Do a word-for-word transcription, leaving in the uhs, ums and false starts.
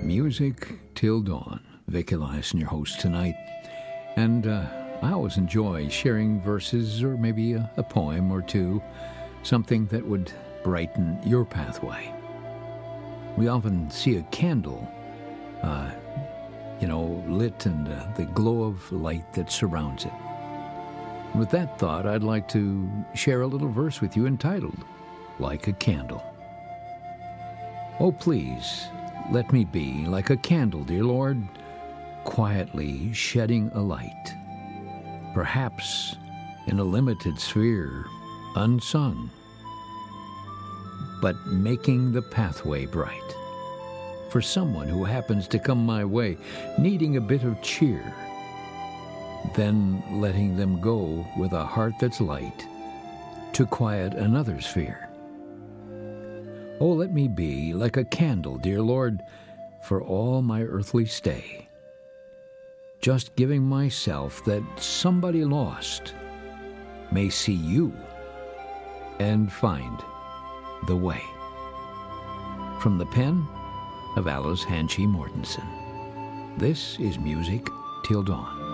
Music Till Dawn. Vic Eliason, your host tonight. And uh, I always enjoy sharing verses or maybe a, a poem or two, something that would brighten your pathway. We often see a candle, uh, you know, lit and uh, the glow of light that surrounds it. With that thought, I'd like to share a little verse with you entitled, Like a Candle. Oh, please, let me be like a candle, dear Lord, quietly shedding a light, perhaps in a limited sphere, unsung, but making the pathway bright for someone who happens to come my way, needing a bit of cheer, then letting them go with a heart that's light to quiet another's fear. Oh, let me be like a candle, dear Lord, for all my earthly stay, just giving myself that somebody lost may see you and find the way. From the pen of Alice Hanchey Mortensen. This is Music Till Dawn.